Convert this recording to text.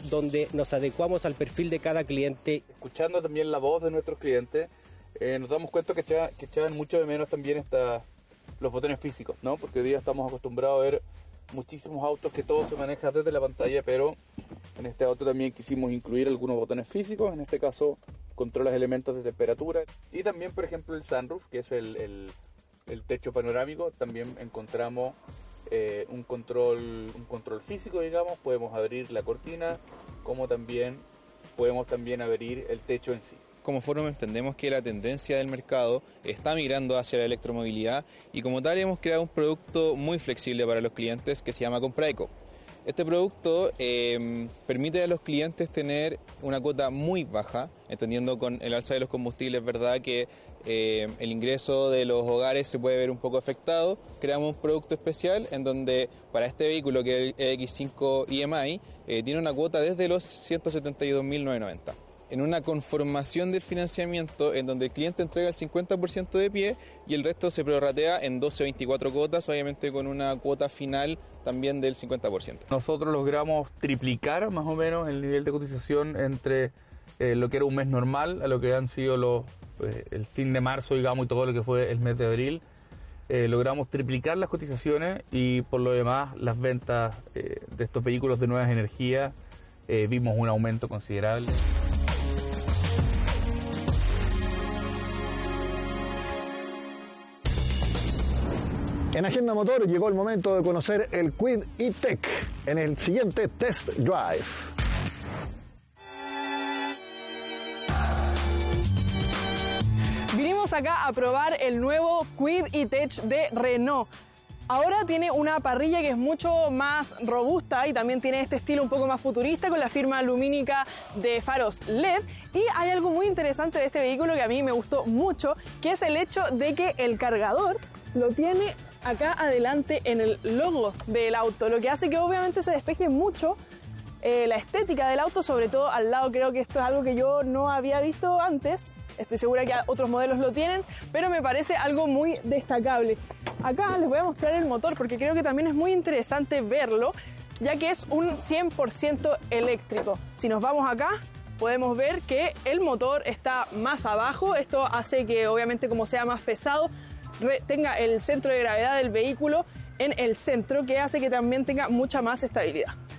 donde nos adecuamos al perfil de cada cliente. Escuchando también la voz de nuestros clientes, nos damos cuenta que echaban mucho de menos también los botones físicos, ¿no? Porque hoy día estamos acostumbrados a ver muchísimos autos que todo se maneja desde la pantalla, pero en este auto también quisimos incluir algunos botones físicos. En este caso controlas elementos de temperatura y también, por ejemplo, el sunroof, que es el techo panorámico. También encontramos un control físico, digamos. Podemos abrir la cortina, como también podemos abrir el techo en sí. Como Forum entendemos que la tendencia del mercado está migrando hacia la electromovilidad y como tal hemos creado un producto muy flexible para los clientes que se llama Compra Eco. Este producto permite a los clientes tener una cuota muy baja, entendiendo con el alza de los combustibles, ¿verdad?, que el ingreso de los hogares se puede ver un poco afectado. Creamos un producto especial en donde para este vehículo, que es el X5 EMI, tiene una cuota desde los 172.990. En una conformación del financiamiento en donde el cliente entrega el 50% de pie y el resto se prorratea en 12 o 24 cuotas, obviamente con una cuota final también del 50%. Nosotros logramos triplicar más o menos el nivel de cotización entre lo que era un mes normal a lo que han sido el fin de marzo, digamos, y todo lo que fue el mes de abril. Logramos triplicar las cotizaciones y por lo demás las ventas de estos vehículos de nuevas energías vimos un aumento considerable. En Agenda Motor llegó el momento de conocer el Kwid E-Tech en el siguiente Test Drive. Vinimos acá a probar el nuevo Kwid E-Tech de Renault. Ahora tiene una parrilla que es mucho más robusta y también tiene este estilo un poco más futurista con la firma lumínica de faros LED. Y hay algo muy interesante de este vehículo que a mí me gustó mucho, que es el hecho de que el cargador lo tiene acá adelante en el logo del auto, lo que hace que obviamente se despeje mucho la estética del auto, sobre todo al lado. Creo que esto es algo que yo no había visto antes, estoy segura que otros modelos lo tienen, pero me parece algo muy destacable. Acá les voy a mostrar el motor porque creo que también es muy interesante verlo, ya que es un 100% eléctrico. Si nos vamos acá, podemos ver que el motor está más abajo. Esto hace que obviamente, como sea más pesado, tenga el centro de gravedad del vehículo en el centro, que hace que también tenga mucha más estabilidad.